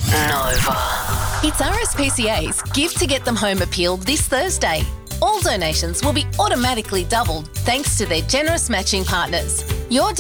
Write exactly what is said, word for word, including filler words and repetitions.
Nova. It's R S P C A's Give to Get Them Home appeal this Thursday. All donations will be automatically doubled thanks to their generous matching partners. Your